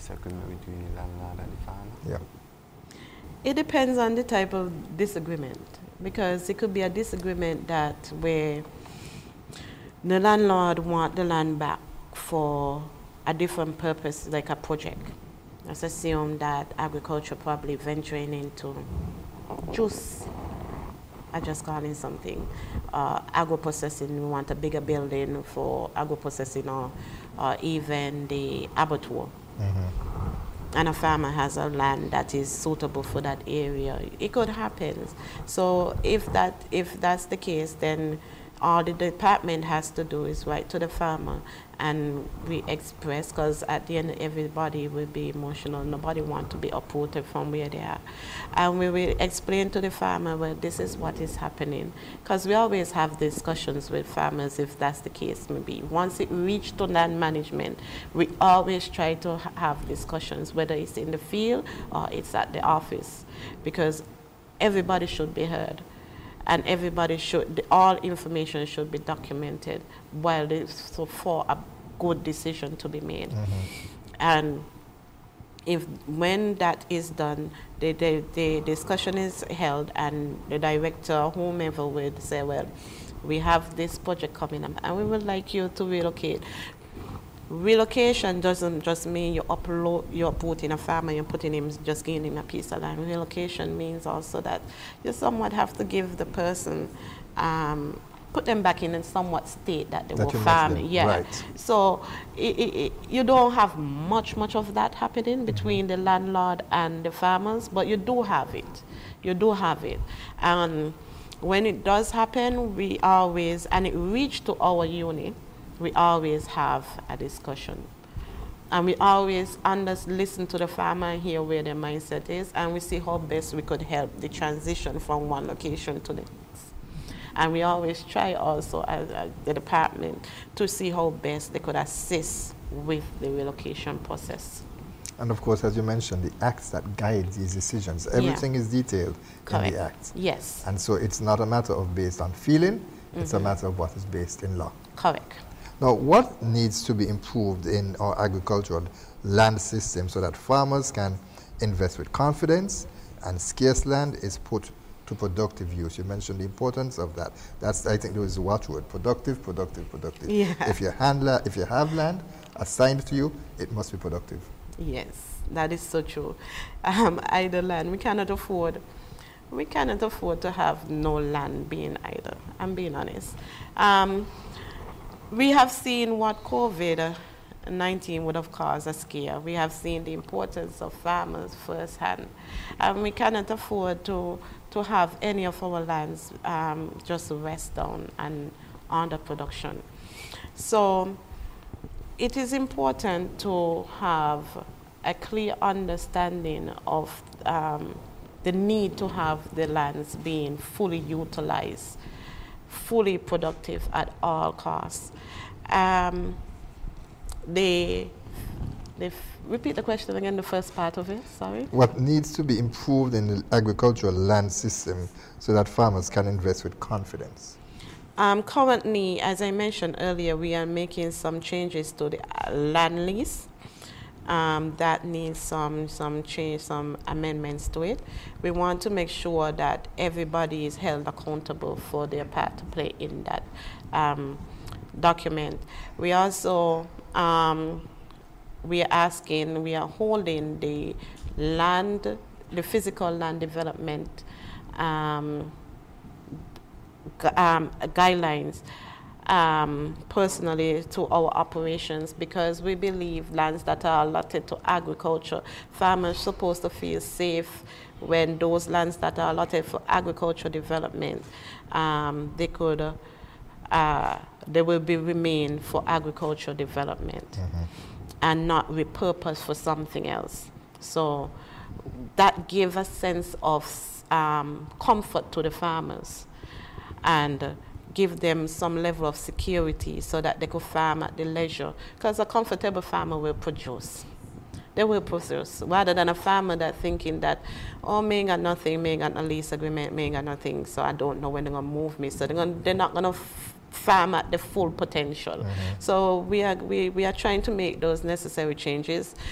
disagreement between the landlord and the farmer? Yeah. It depends on the type of disagreement, because it could be a disagreement that where the landlord want the land back for a different purpose, like a project. Let's assume that agriculture probably venturing into juice, I just call in something, agro-processing, we want a bigger building for agro-processing, or even the abattoir. And a farmer has a land that is suitable for that area. It could happen. So if that's the case, then all the department has to do is write to the farmer and we express, because at the end everybody will be emotional. Nobody wants to be uprooted from where they are. And we will explain to the farmer, well, this is what is happening. Because we always have discussions with farmers if that's the case maybe. Once it reaches to land management, we always try to have discussions, whether it's in the field or it's at the office, because everybody should be heard. And everybody should, all information should be documented so for a good decision to be made. And when that is done, the discussion is held and the director, whomever would say, well, we have this project coming up and we would like you to relocate. Relocation doesn't just mean you're putting a farmer, you're putting him, just giving him a piece of land. Relocation means also that you somewhat have to give the person, put them back in a somewhat state that they were farming. Yeah. Right. So you don't have much of that happening between the landlord and the farmers, but you do have it. You do have it. And when it does happen, we always, and it reached to our unit, we always have a discussion. And we always listen to the farmer and hear where their mindset is, and we see how best we could help the transition from one location to the next. And we always try also as the department to see how best they could assist with the relocation process. And of course, as you mentioned, the acts that guide these decisions, everything is detailed in the acts. Yes. And so it's not a matter of based on feeling, it's a matter of what is based in law. Correct. Now, what needs to be improved in our agricultural land system so that farmers can invest with confidence and scarce land is put to productive use? You mentioned the importance of that. That's, I think, there is a watchword: productive. Yeah. If you have land assigned to you, it must be productive. Yes, that is so true. Idle land, we cannot afford to have no land being idle. I'm being honest. We have seen what COVID-19 would have caused a scare. We have seen the importance of farmers firsthand. And we cannot afford to have any of our lands just rest down and under production. So it is important to have a clear understanding of the need to have the lands being fully utilized, fully productive at all costs. Repeat the question again, the first part of it, sorry. What needs to be improved in the agricultural land system so that farmers can invest with confidence? Currently, as I mentioned earlier, we are making some changes to the land lease. That needs some change, some amendments to it. We want to make sure that everybody is held accountable for their part to play in that document. We also we are holding the physical land development guidelines personally to our operations, because we believe lands that are allotted to agriculture, farmers are supposed to feel safe when those lands that are allotted for agriculture development, they will remain for agriculture development and not repurposed for something else. So that gives a sense of comfort to the farmers and give them some level of security so that they could farm at their leisure. Because a comfortable farmer will produce. They will produce, rather than a farmer that thinking that, oh, me ain't got nothing, me ain't got no lease agreement, me ain't got nothing, so I don't know when they're going to move me. So they're not going to farm at the full potential. So we are trying to make those necessary changes.